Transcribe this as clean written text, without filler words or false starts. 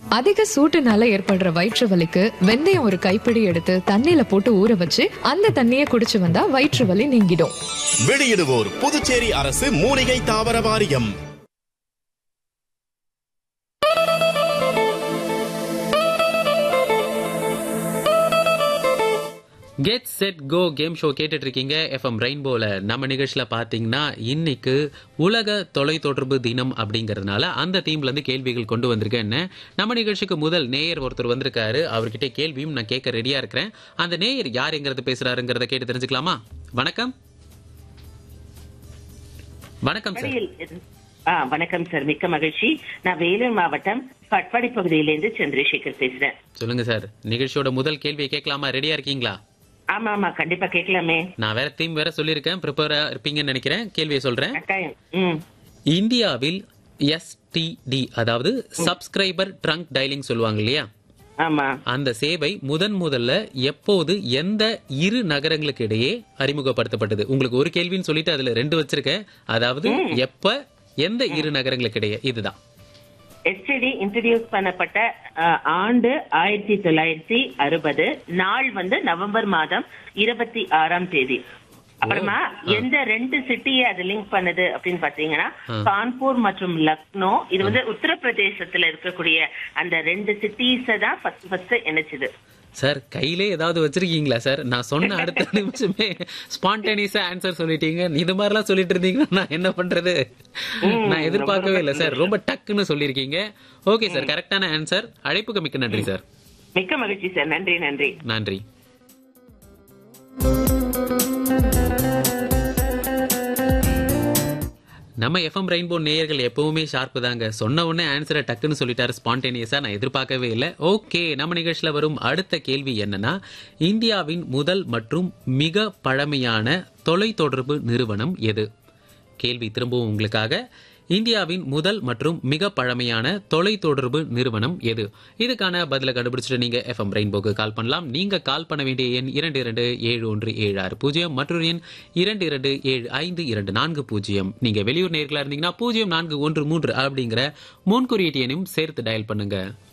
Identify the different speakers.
Speaker 1: அதிக சூட்டுனால ஏற்படுற வயிற்று வலிக்கு வெந்தயம் ஒரு கைப்பிடி எடுத்து தண்ணியில போட்டு ஊற வச்சு அந்த தண்ணியை குடிச்சு வந்தா வயிற்று வலி நீங்கிடும்.
Speaker 2: வெளியிடுவோர் புதுச்சேரி அரசு மூலிகை தாவர வாரியம்.
Speaker 3: Get set go game show கேட்டுட்டு இருக்கீங்க எஃப்எம் ரெயின்போல. நம்ம நிகழ்ச்சியில பாத்தீங்கன்னா இன்னைக்கு உலக தொலைத்தொடர்பு தினம் அப்படிங்கறதுனால அந்த தீம்ல இருந்து கேள்விகள் கொண்டு வந்திருக்கேன். நம்ம நிகழ்ச்சிக்கு முதல் நேயர் ஒருத்தர் வந்திருக்காரு. அவர்கிட்ட கேள்வியும் நான் கேட்க ரெடியா இருக்கிறேன். அந்த நேயர் யாருங்கிறது பேசுறாருங்கிறத கேட்டு தெரிஞ்சுக்கலாமா? வணக்கம். வணக்கம் சார்.
Speaker 4: வணக்கம் சார், மிக்க மகிழ்ச்சி. நான் வேலூர் மாவட்டம் பட்பாடி பகுதியிலிருந்து சந்திரசேகர் பேசுறேன். சொல்லுங்க
Speaker 3: சார், நிகழ்ச்சியோட முதல் கேள்வியை கேட்கலாமா? ரெடியா இருக்கீங்களா?
Speaker 4: ஆமா ஆமா, கண்டிப்பா கேட்கலாமே.
Speaker 3: நான் வேற தீம் வேற சொல்லியிருக்கேன், ப்ரிப்பேரா இருப்பீங்கன்னு நினைக்கிறேன். கேள்வியை சொல்றேன். இந்தியாவில் எஸ்டிடி அதாவது சப்ஸ்கிரைபர் ட்ரங்க் டயலிங் சொல்லுவாங்க இல்லையா?
Speaker 4: ஆமா.
Speaker 3: அந்த சேவை முதல்ல எப்போது எந்த இரு நகரங்களுக்கு இடையே அறிமுகப்படுத்தப்பட்டது? உங்களுக்கு ஒரு கேள்வின்னு சொல்லிட்டு அதுல 2 வச்சிருக்கேன். அதாவது எப்ப எந்த இரு நகரங்களுக்கு இடையே? இதுதான்.
Speaker 4: எஸ்டிடி இன்ட்ரோடியூஸ் பண்ணப்பட்ட ஆண்டு 1960. நாள் நவம்பர் மாதம் 26ஆம் தேதி. அப்புறமா எந்த 2 சிட்டியை அது லிங்க் பண்ணுது அப்படின்னு பாத்தீங்கன்னா கான்பூர் மற்றும் லக்னோ. இது உத்தரப்பிரதேசத்துல இருக்கக்கூடிய அந்த 2 சிட்டிஸ தான் ஃபர்ஸ்ட் இணைச்சது.
Speaker 3: சார், கையிலே ஏதாவது வச்சிருக்கீங்களா சார்? நான் சொன்ன அடுத்த நிமிஷமே ஸ்பான்டேனியஸா ஆன்சர் சொல்லிட்டீங்க. இது மாதிரிலாம் சொல்லிட்டு இருந்தீங்கன்னா நான் என்ன பண்றது? நான் எதிர்பார்க்கவே இல்லை சார். ரொம்ப டக்குன்னு சொல்லிருக்கீங்க. ஓகே சார், கரெக்டான ஆன்சர். அழைப்புக்கு மிக்க நன்றி சார்.
Speaker 4: மிக்க மகிழ்ச்சி சார். நன்றி நன்றி
Speaker 3: நன்றி. நம்ம எஃப்எம் ரெயின்போ நேயர்கள் எப்பவுமே ஷார்ப்பு தாங்க. சொன்ன உடனே ஆன்சரை டக்குன்னு சொல்லிட்டாரு ஸ்பான்டேனியஸா. நான் எதிர்பார்க்கவே இல்லை. ஓகே, நம்ம நிகழ்ச்சியில வரும் அடுத்த கேள்வி என்னன்னா, இந்தியாவின் முதல் மற்றும் மிக பழமையான தொலைத்தொடர்பு நிறுவனம் எது? கேள்வி திரும்பவும் உங்களுக்காக. இந்தியாவின் முதல் மற்றும் மிக பழமையான தொலைத்தொடர்பு நிறுவனம் எது? இதுக்கான பதில கண்டுபிடிச்சிட்டு நீங்க எஃப்எம் ரெயின்போக்கு கால் பண்ணலாம். நீங்க கால் பண்ண வேண்டிய எண் 227176 மற்றொரு எண் 227524. நீங்க வெளியூர் நேயர்களா இருந்தீங்கன்னா 0413 அப்படிங்கிற முன்குறியீட்டு எண்ணையும் சேர்த்து டயல் பண்ணுங்க.